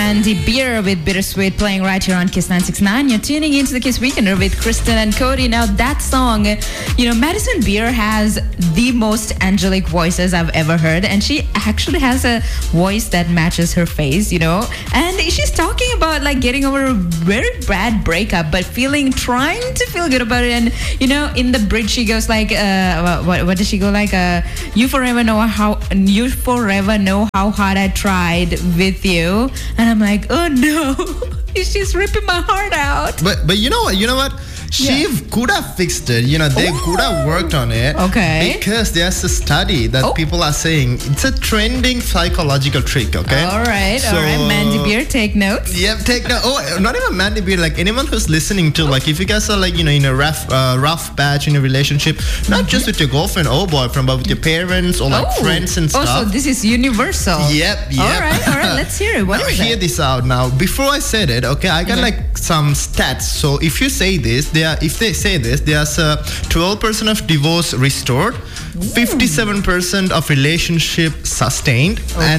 Mandy Beer with Bittersweet playing right here on Kiss 969. You're tuning into the Kiss Weekender with Kristen and Cody. Now that song, Madison Beer has the most angelic voices I've ever heard, and she actually has a voice that matches her face, and she's talking about like getting over a very bad breakup, but trying to feel good about it. And in the bridge she goes like, what does she go like? You forever know how hard I tried with you. And I'm like, oh no, she's ripping my heart out. But you know what? She could have fixed it. They could have worked on it. Okay. Because there's a study that people are saying it's a trending psychological trick, okay? All right. Mandy Beer, take notes. Yep, take notes. Oh, not even Mandy Beer. Like anyone who's listening to, like if you guys are like, in a rough patch in a relationship, not just with your girlfriend or boyfriend, but with your parents or like friends and stuff. Oh, so this is universal. Yep. All right. Let's hear it. What is it? Hear this out now. Before I said it, okay, I got like some stats. So if you say this, if they say this, there's 12% of divorce restored, 57% of relationship sustained, and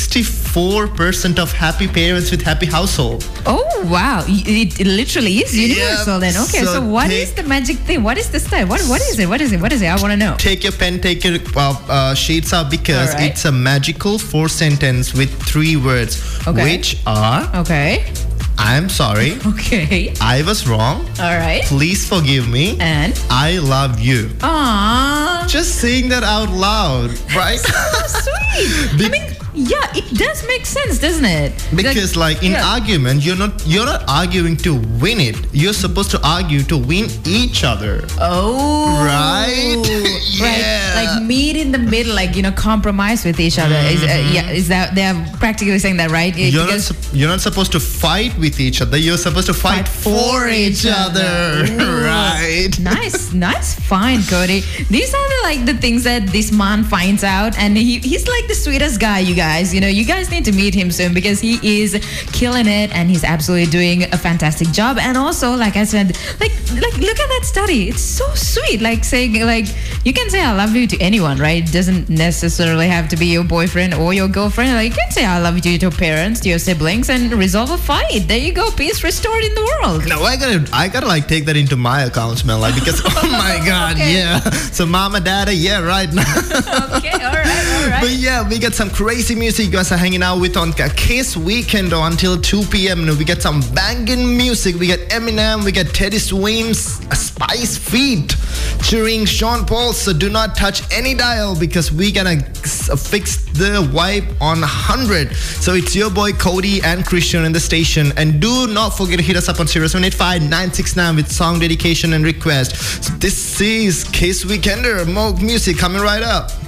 64% of happy parents with happy household. Oh wow! It literally is universal then. Okay, so what is the magic thing? What is the style? What is it? What is it? I want to know. Take your pen, take your sheets out, because it's a magical 4-sentence with 3 words, which are I'm sorry. Okay. I was wrong. All right. Please forgive me. And I love you. Aww. Just saying that out loud, right? So sweet. It does make sense, doesn't it? Because in argument, you're not arguing to win it. You're supposed to argue to win each other. Oh. Right? Right. Like meet in the middle, compromise with each other. Is that they're practically saying that, right? You're not supposed to fight with each other. You're supposed to fight for each other. Right. Nice. Fine, Cody. These are the things that this man finds out, and he's like the sweetest guy, you guys. You guys need to meet him soon because he is killing it and he's absolutely doing a fantastic job. And also, like I said, like look at that study. It's so sweet. Like saying you can say I love you to anyone, right? It doesn't necessarily have to be your boyfriend or your girlfriend. You can say I love you to your parents, to your siblings, and resolve a fight. There you go. Peace restored in the world. No, I gotta take that into my accounts, man. Because oh my God, So mama, daddy, right now. Okay, all right. But we got some crazy music you guys are hanging out with on Kiss Weekend until 2 p.m. We got some banging music. We got Eminem, we got Teddy Swims, Spice Feet, cheering Sean Paul. So do not touch any dial because we gonna fix the vibe on 100. So it's your boy Cody and Christian in the station. And do not forget to hit us up on 0785-969 with song dedication and request. So this is Kiss Weekender. More music coming right up.